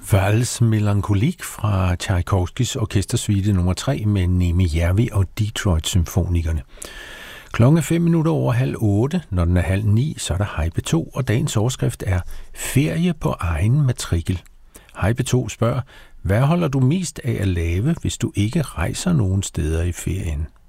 Valse Melancholique fra Tchaikovskys orkestersuite nummer 3 med Nemi Järvi og Detroit-symfonikerne. Klokken er 7:05. Når den er 7:30, så er der Hej P2, og dagens overskrift er Ferie på egen matrikel. Hej P2 spørger, hvad holder du mest af at lave, hvis du ikke rejser nogen steder i ferien?